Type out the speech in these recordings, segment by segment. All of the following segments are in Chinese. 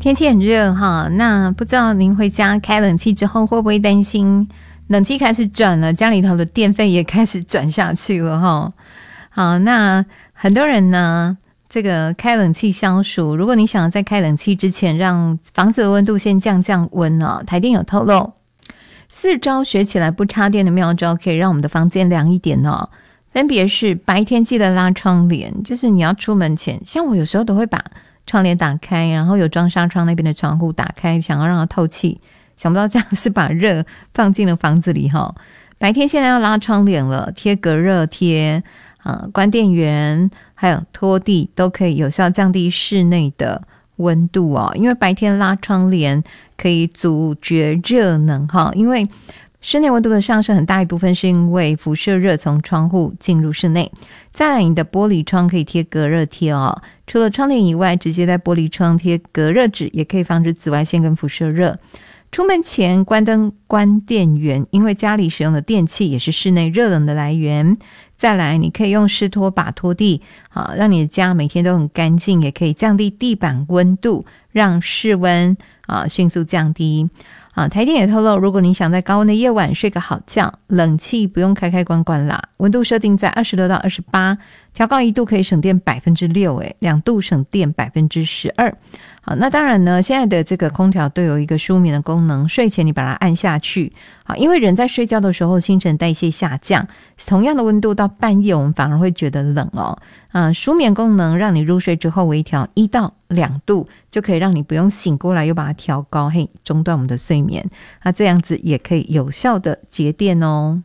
天气很热哈，那不知道您回家开冷气之后会不会担心冷气开始转了，家里头的电费也开始转下去了哈。好，那很多人呢这个开冷气消暑，如果你想在开冷气之前让房子的温度先降温哦，台电有透露4招学起来不插电的妙招，可以让我们的房间凉一点哦。分别是白天记得拉窗帘，就是你要出门前，像我有时候都会把窗帘打开，然后有装纱窗那边的窗户打开，想要让它透气，想不到这样是把热放进了房子里哈。白天现在要拉窗帘了，贴隔热贴关电源还有拖地都可以有效降低室内的温度哦。因为白天拉窗帘可以阻绝热能哈，因为室内温度的上升很大一部分是因为辐射热从窗户进入室内。再来，你的玻璃窗可以贴隔热贴哦，除了窗帘以外，直接在玻璃窗贴隔热纸也可以防止紫外线跟辐射热。出门前关灯关电源，因为家里使用的电器也是室内热能的来源。再来，你可以用湿拖把拖地让你的家每天都很干净，也可以降低地板温度，让室温迅速降低。台电也透露，如果你想在高温的夜晚睡个好觉，冷气不用开关啦，温度设定在26到28，调高1度可以省电 6%，2度省电 12%。好，那当然呢，现在的这个空调都有一个舒眠的功能，睡前你把它按下去，因为人在睡觉的时候新陈代谢下降，同样的温度到半夜我们反而会觉得冷哦。舒眠功能让你入睡之后微调1到2度，就可以让你不用醒过来又把它调高，中断我们的睡眠。那这样子也可以有效的节电哦。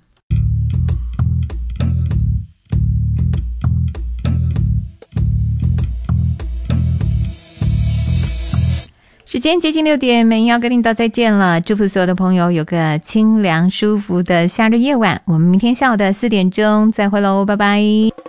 时间接近6点，美英要跟您道再见了，祝福所有的朋友有个清凉舒服的夏日夜晚，我们明天下午的4点钟再会咯，拜拜。